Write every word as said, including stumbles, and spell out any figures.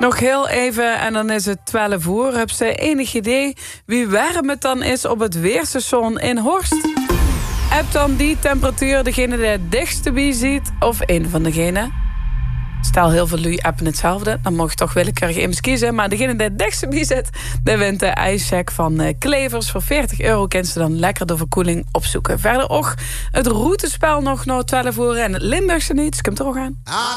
Nog heel even en dan is het twaalf uur. Heb ze enig idee wie warm het dan is op het weerstation in Horst? Heb dan die temperatuur degene die het dichtste bij ziet of een van degenen? Stel, heel veel lui appen hetzelfde. Dan mag je toch willekeurig immers kiezen. Maar degene die het dichtste bij zit, die wint de ijscheck van uh, Klevers. Voor veertig euro kan ze dan lekker de verkoeling opzoeken. Verder ook het routespel nog na twaalf uur. En het Limburgse niet, komt er ook aan.